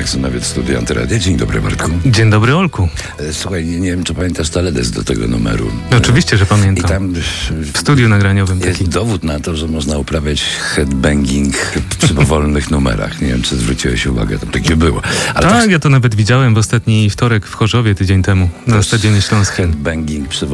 Maksymowiec, studia Antyradia. Dzień dobry, Bartku. Dzień dobry, Olku. Słuchaj, nie wiem, czy pamiętasz teledysk do tego numeru. Oczywiście, że pamiętam. I tam w studiu nagraniowym jest taki. dowód na to, że można uprawiać headbanging przy powolnych numerach. Nie wiem, czy zwróciłeś uwagę, tam takie było. Ale Tak, ja to nawet widziałem w ostatni wtorek w Chorzowie tydzień temu na Stadionie Śląskim. Headbanging przy